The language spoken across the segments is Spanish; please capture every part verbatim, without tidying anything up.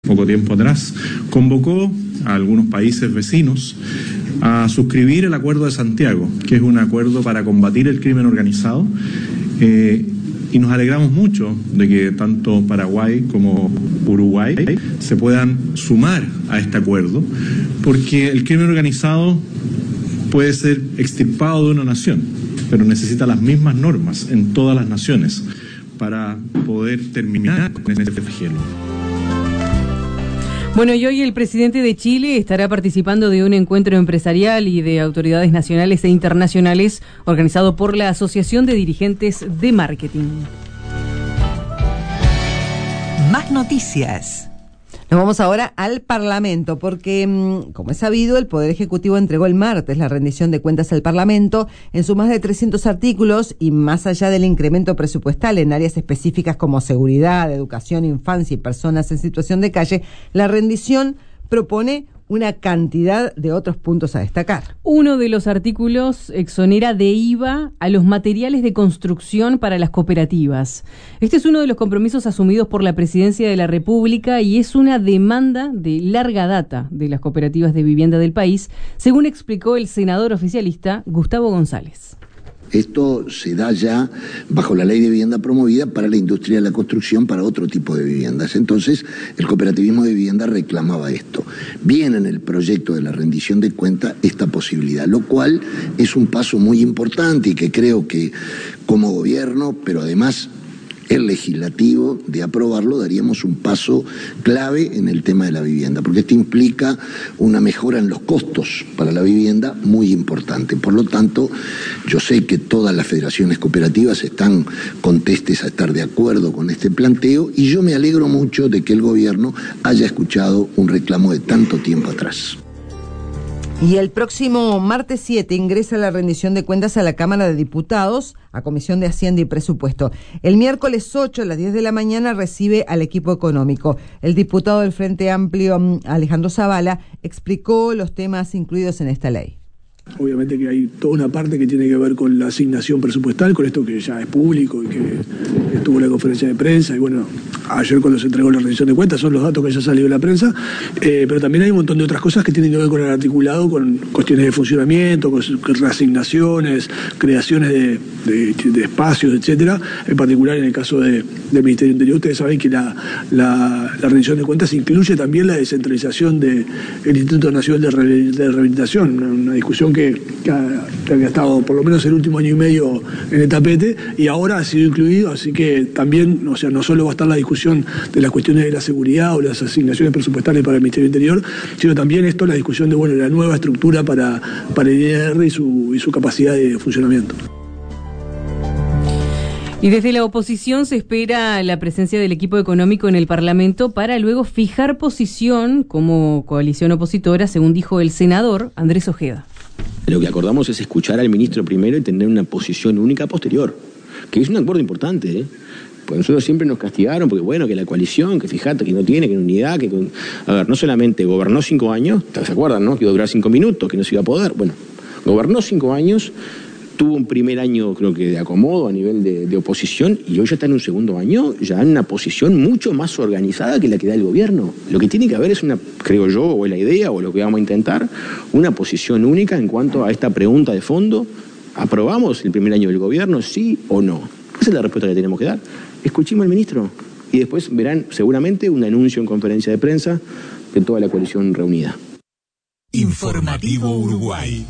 poco tiempo atrás, convocó a algunos países vecinos a suscribir el Acuerdo de Santiago, que es un acuerdo para combatir el crimen organizado, eh, y nos alegramos mucho de que tanto Paraguay como Uruguay se puedan sumar a este acuerdo, porque el crimen organizado puede ser extirpado de una nación, pero necesita las mismas normas en todas las naciones para poder terminar con este flagelo. Bueno, y hoy el presidente de Chile estará participando de un encuentro empresarial y de autoridades nacionales e internacionales organizado por la Asociación de Dirigentes de Marketing. Más noticias. Nos vamos ahora al Parlamento, porque, como es sabido, el Poder Ejecutivo entregó el martes la rendición de cuentas al Parlamento en sus más de trescientos artículos y más allá del incremento presupuestal en áreas específicas como seguridad, educación, infancia y personas en situación de calle, la rendición propone una cantidad de otros puntos a destacar. Uno de los artículos exonera de I V A a los materiales de construcción para las cooperativas. Este es uno de los compromisos asumidos por la Presidencia de la República y es una demanda de larga data de las cooperativas de vivienda del país, según explicó el senador oficialista Gustavo González. Esto se da ya bajo la ley de vivienda promovida para la industria de la construcción, para otro tipo de viviendas. Entonces, el cooperativismo de vivienda reclamaba esto. Viene en el proyecto de la rendición de cuentas esta posibilidad, lo cual es un paso muy importante y que creo que como gobierno, pero además el legislativo, de aprobarlo, daríamos un paso clave en el tema de la vivienda, porque esto implica una mejora en los costos para la vivienda muy importante. Por lo tanto, yo sé que todas las federaciones cooperativas están contestes a estar de acuerdo con este planteo y yo me alegro mucho de que el gobierno haya escuchado un reclamo de tanto tiempo atrás. Y el próximo martes siete ingresa la rendición de cuentas a la Cámara de Diputados, a Comisión de Hacienda y Presupuesto. El miércoles ocho a las diez de la mañana recibe al equipo económico. El diputado del Frente Amplio, Alejandro Zavala, explicó los temas incluidos en esta ley. Obviamente que hay toda una parte que tiene que ver con la asignación presupuestal, con esto que ya es público y que estuvo en la conferencia de prensa y bueno, ayer cuando se entregó la rendición de cuentas son los datos que ya salió de la prensa, eh, pero también hay un montón de otras cosas que tienen que ver con el articulado, con cuestiones de funcionamiento, con reasignaciones, creaciones de, de, de espacios, etcétera. En particular en el caso de, del Ministerio del Interior, ustedes saben que la, la, la rendición de cuentas incluye también la descentralización del Instituto Nacional de, Re, de Rehabilitación, una, una discusión que Que, que, ha, que había estado por lo menos el último año y medio en el tapete y ahora ha sido incluido, así que también, o sea, no solo va a estar la discusión de las cuestiones de la seguridad o las asignaciones presupuestarias para el Ministerio del Interior, sino también esto, la discusión de bueno, la nueva estructura para, para el I N R y su, y su capacidad de funcionamiento. Y desde la oposición se espera la presencia del equipo económico en el Parlamento para luego fijar posición como coalición opositora, según dijo el senador Andrés Ojeda. Lo que acordamos es escuchar al ministro primero y tener una posición única posterior, que es un acuerdo importante, ¿eh? Pues nosotros siempre nos castigaron porque, bueno, que la coalición, que fíjate, que no tiene, que no unidad, que... A ver, no solamente gobernó cinco años, ¿se acuerdan, no? Que iba a durar cinco minutos, que no se iba a poder. Bueno, gobernó cinco años, tuvo un primer año, creo que de acomodo a nivel de, de oposición, y hoy ya está en un segundo año, ya en una posición mucho más organizada que la que da el gobierno. Lo que tiene que haber es una, creo yo, o es la idea, o lo que vamos a intentar, una posición única en cuanto a esta pregunta de fondo. ¿Aprobamos el primer año del gobierno, sí o no? Esa es la respuesta que tenemos que dar. Escuchemos al ministro, y después verán seguramente un anuncio en conferencia de prensa de toda la coalición reunida. Informativo Uruguay.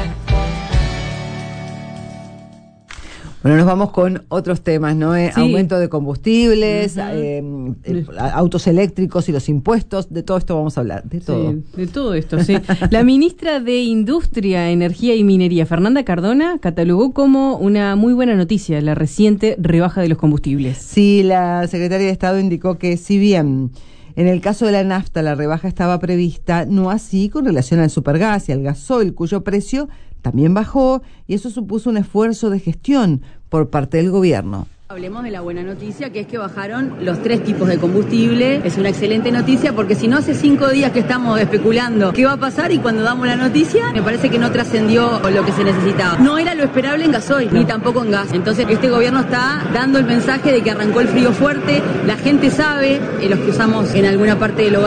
Bueno, nos vamos con otros temas, ¿no? Eh, sí. Aumento de combustibles, uh-huh. eh, eh, autos eléctricos y los impuestos, de todo esto vamos a hablar, de todo. Sí, de todo esto, sí. La ministra de Industria, Energía y Minería, Fernanda Cardona, catalogó como una muy buena noticia la reciente rebaja de los combustibles. Sí, la secretaria de Estado indicó que si bien en el caso de la nafta la rebaja estaba prevista, no así con relación al supergas y al gasoil, cuyo precio también bajó, y eso supuso un esfuerzo de gestión por parte del gobierno. Hablemos de la buena noticia, que es que bajaron los tres tipos de combustible. Es una excelente noticia porque si no hace cinco días que estamos especulando qué va a pasar y cuando damos la noticia me parece que no trascendió lo que se necesitaba. No era lo esperable en gasoil ni tampoco en gas. Entonces este gobierno está dando el mensaje de que arrancó el frío fuerte. La gente sabe, eh, los que usamos en alguna parte del hogar,